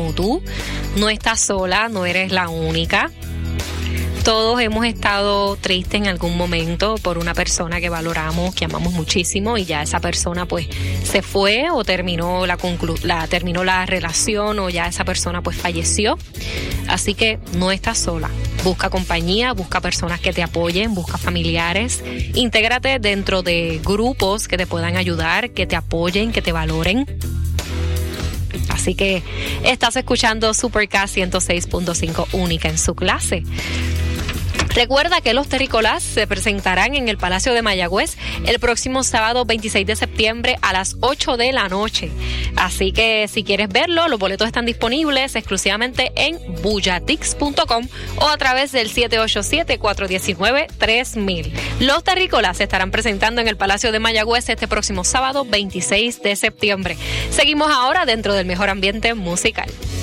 como tú. No estás sola, no eres la única. Todos hemos estado tristes en algún momento por una persona que valoramos, que amamos muchísimo, y ya esa persona pues se fue o terminó terminó la relación, o ya esa persona pues falleció. Así que no estás sola. Busca compañía, busca personas que te apoyen, busca familiares. Intégrate dentro de grupos que te puedan ayudar, que te apoyen, que te valoren. Así que estás escuchando Supercast 106.5, única en su clase. Recuerda que los terrícolas se presentarán en el Palacio de Mayagüez el próximo sábado 26 de septiembre a las 8 de la noche. Así que si quieres verlo, los boletos están disponibles exclusivamente en bullatix.com o a través del 787-419-3000. Los terrícolas se estarán presentando en el Palacio de Mayagüez este próximo sábado 26 de septiembre. Seguimos ahora dentro del mejor ambiente musical.